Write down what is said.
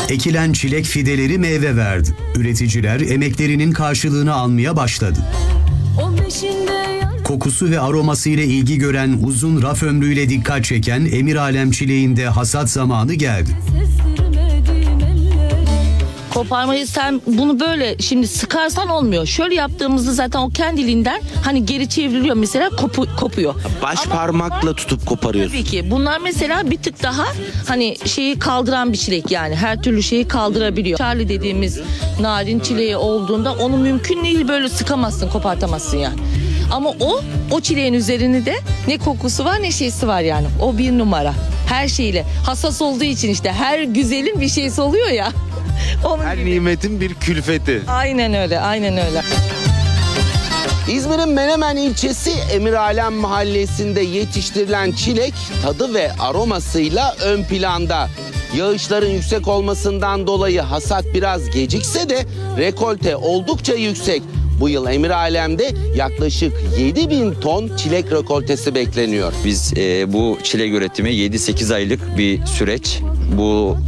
Ekilen çilek fideleri meyve verdi. Üreticiler emeklerinin karşılığını almaya başladı. Kokusu ve aroması ile ilgi gören, uzun raf ömrüyle dikkat çeken Emir Alem çileğinde hasat zamanı geldi. Koparmayı sen bunu böyle şimdi sıkarsan olmuyor. Şöyle yaptığımızda zaten o kendiliğinden hani geri çevriliyor mesela kopuyor. Baş parmakla tutup koparıyorsun. Tabii ki bunlar mesela bir tık daha hani şeyi kaldıran bir çilek, yani her türlü şeyi kaldırabiliyor. Charlie dediğimiz narin çileği olduğunda onu mümkün değil böyle sıkamazsın, kopartamazsın yani. Ama o çileğin üzerini de ne kokusu var ne şeysi var yani. O bir numara. Her şeyle hassas olduğu için işte her güzelin bir şeysi oluyor ya. Onun Her gibi. nimetin bir külfeti. Aynen öyle, aynen öyle. İzmir'in Menemen ilçesi Emiralem mahallesinde yetiştirilen çilek tadı ve aromasıyla ön planda. Yağışların yüksek olmasından dolayı hasat biraz gecikse de rekolte oldukça yüksek. Bu yıl Emiralem'de yaklaşık 7.000 ton çilek rekoltesi bekleniyor. Biz bu çilek üretimi 7-8 aylık bir süreç. Bu